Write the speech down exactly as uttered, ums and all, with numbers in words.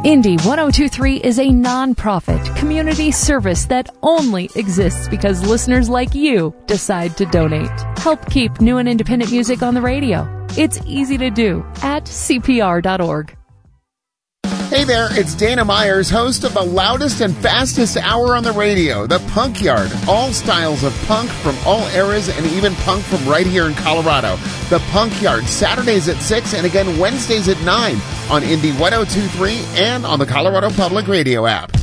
Indie one oh two point three is a non-profit community service that only exists because listeners like you decide to donate. Help keep new and independent music on the radio. It's easy to do at C P R dot org. Hey there, it's Dana Myers, host of the loudest and fastest hour on the radio, The Punk Yard. All styles of punk from all eras and even punk from right here in Colorado. The Punk Yard, Saturdays at six and again Wednesdays at nine on Indie one oh two point three and on the Colorado Public Radio app.